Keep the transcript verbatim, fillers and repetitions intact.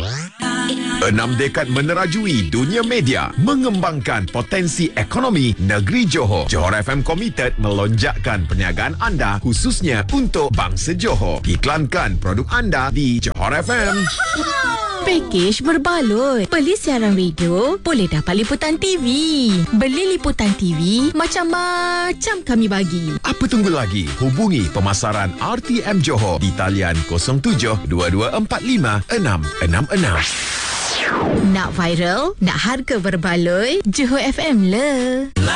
Enam dekad menerajui dunia media, mengembangkan potensi ekonomi negeri Johor. Johor F M komited melonjakkan perniagaan anda khususnya untuk bangsa Johor. Iklankan produk anda di Johor F M. Pakej berbaloi. Beli siaran radio, boleh dapat liputan T V. Beli liputan T V, macam-macam kami bagi. Apa tunggu lagi? Hubungi pemasaran R T M Johor di talian kosong tujuh dua dua empat lima enam enam enam. Nak viral? Nak harga berbaloi? Johor F M le.